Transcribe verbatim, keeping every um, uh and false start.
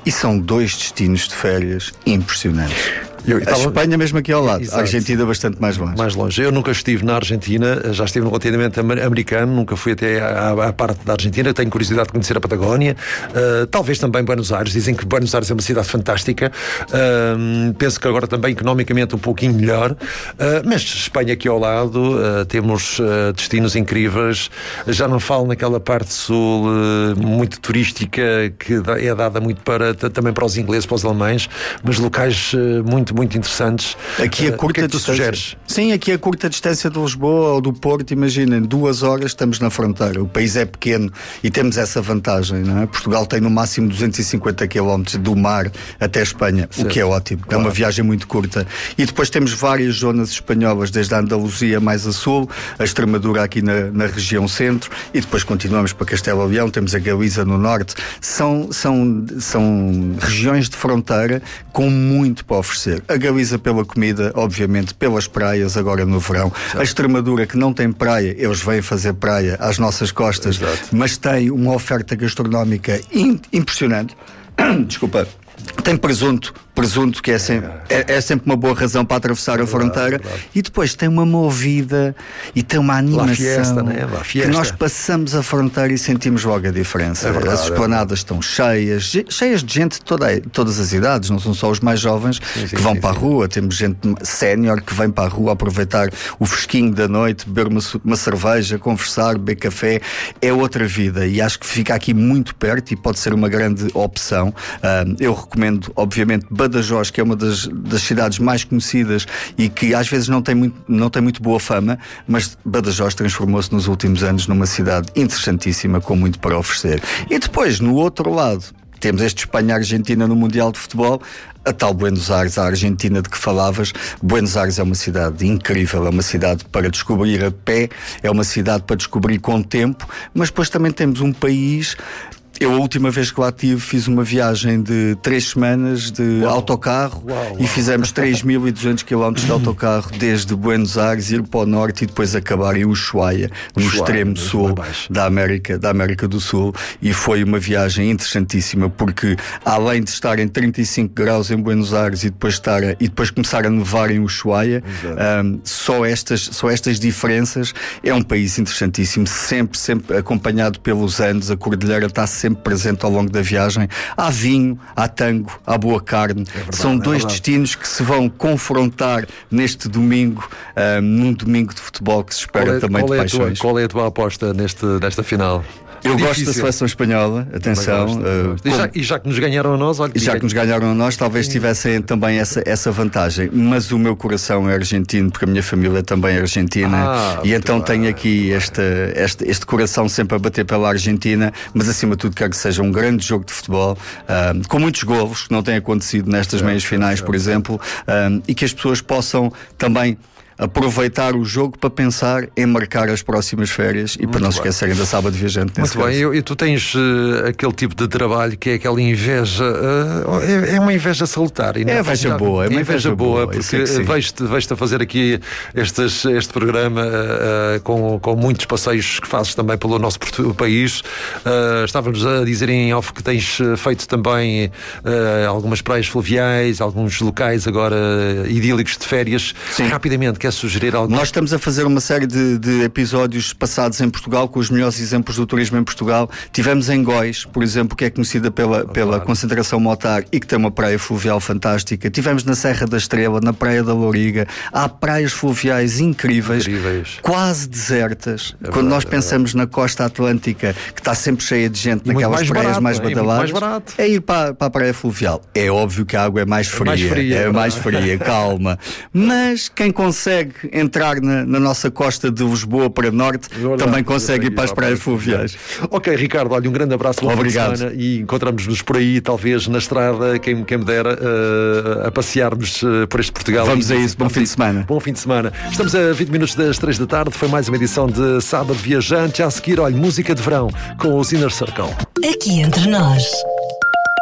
E são dois destinos de férias impressionantes. Eu, a Espanha mesmo aqui ao lado, exato. A Argentina bastante mais longe. Mais longe. Eu nunca estive na Argentina, já estive no continente americano, nunca fui até à, à parte da Argentina. Tenho curiosidade de conhecer a Patagónia, uh, talvez também Buenos Aires. Dizem que Buenos Aires é uma cidade fantástica. Uh, penso que agora também economicamente um pouquinho melhor. Uh, mas Espanha aqui ao lado, uh, temos uh, destinos incríveis. Já não falo naquela parte sul uh, muito turística, que é dada muito para, também para os ingleses, para os alemães, mas locais uh, muito muito interessantes. Aqui a curta uh, que é que tu distância. Sugeres? Sim, aqui a curta distância de Lisboa ou do Porto, imaginem, duas horas estamos na fronteira. O país é pequeno e temos essa vantagem, não é? Portugal tem no máximo duzentos e cinquenta quilómetros do mar até a Espanha, certo. O que é ótimo. Claro. É uma viagem muito curta. E depois temos várias zonas espanholas, desde a Andaluzia mais a sul, a Extremadura aqui na, na região centro, e depois continuamos para Castelo Leão, temos a Galiza no norte. São, são, são regiões de fronteira com muito para oferecer. A Galiza pela comida, obviamente, pelas praias, agora no verão. Certo. A Extremadura, que não tem praia, eles vêm fazer praia às nossas costas, exato. Mas tem uma oferta gastronómica in- impressionante. Desculpa. Tem presunto, presunto que é sempre, é, é sempre uma boa razão para atravessar a fronteira, e depois tem uma movida e tem uma animação fiesta, né? que nós passamos a fronteira e sentimos logo a diferença. É verdade, as esplanadas é estão cheias, cheias de gente de toda, todas as idades, não são só os mais jovens sim, sim, que vão sim, para sim. a rua, temos gente sénior que vem para a rua aproveitar o fresquinho da noite, beber uma, uma cerveja, conversar, beber café, é outra vida, e acho que fica aqui muito perto e pode ser uma grande opção. Uh, eu recomendo, obviamente, Badajoz, que é uma das, das cidades mais conhecidas e que às vezes não tem muito, não tem muito boa fama, mas Badajoz transformou-se nos últimos anos numa cidade interessantíssima, com muito para oferecer. E depois, no outro lado, temos este Espanha-Argentina no Mundial de Futebol, a tal Buenos Aires, a Argentina de que falavas. Buenos Aires é uma cidade incrível, é uma cidade para descobrir a pé, é uma cidade para descobrir com tempo, mas depois também temos um país. Eu, a última vez que lá estive, fiz uma viagem de três semanas de uau. autocarro uau, uau. E fizemos três mil e duzentos quilómetros de autocarro desde Buenos Aires, ir para o norte e depois acabar em Ushuaia, no Ushuaia, extremo sul da América, da América do Sul, e foi uma viagem interessantíssima, porque além de estar em trinta e cinco graus em Buenos Aires e depois, estar, e depois começar a nevar em Ushuaia, um, só, estas, só estas diferenças, é um país interessantíssimo, sempre, sempre acompanhado pelos Andes, a cordilheira está sempre presente ao longo da viagem. Há vinho, há tango, há boa carne. É verdade, são dois é destinos que se vão confrontar neste domingo, um, num domingo de futebol que se espera é, também de é paixões. Tua, qual é a tua aposta neste, nesta final? Eu Difícil. gosto da seleção espanhola, atenção. Gosto, uh, e, já, e já que nos ganharam a nós, olha, e já que nos ganharam a nós, talvez tivessem também essa, essa vantagem. Mas o meu coração é argentino, porque a minha família também é argentina, ah, e então bem. tenho aqui este, este, este coração sempre a bater pela Argentina, mas acima de tudo quero que seja um grande jogo de futebol, uh, com muitos golos, que não tem acontecido nestas é, meias finais, é, por é. exemplo, uh, e que as pessoas possam também aproveitar o jogo para pensar em marcar as próximas férias e Muito para não se esquecerem da Sábado Viajante. Muito bem, e tu tens uh, aquele tipo de trabalho que é aquela inveja, uh, é, é uma inveja salutar. E é inveja boa, é uma inveja, inveja boa, boa porque vejo-te, vejo-te a fazer aqui estes, este programa uh, com, com muitos passeios que fazes também pelo nosso país. Uh, estávamos a dizer em off que tens feito também uh, algumas praias fluviais, alguns locais agora uh, idílicos de férias. Sim. Rapidamente, quer sugerir algo? Nós estamos a fazer uma série de, de episódios passados em Portugal, com os melhores exemplos do turismo em Portugal. Tivemos em Góis, por exemplo, que é conhecida pela, oh, pela claro. concentração motar e que tem uma praia fluvial fantástica. Tivemos na Serra da Estrela, na Praia da Louriga. Há praias fluviais incríveis, incríveis. quase desertas. É Quando verdade, nós pensamos é na costa atlântica, que está sempre cheia de gente, e naquelas mais praias barato, mais badaladas, é, mais é ir para, para a praia fluvial. É óbvio que a água é mais fria, é mais fria, é mais fria calma. Mas quem consegue entrar na, na nossa costa de Lisboa para norte, Olá, também consegue ir para as praias fluviais. Ok, Ricardo, olha, um grande abraço, bom Obrigado. fim de semana, e encontramos-nos por aí, talvez na estrada, quem, quem me dera, uh, a passearmos uh, por este Portugal. Vamos a isso, bom fim de semana. Bom fim de semana. Estamos a vinte minutos das três da tarde, foi mais uma edição de Sábado Viajante. A seguir, olha, música de verão com os Inner Circle. Aqui entre nós.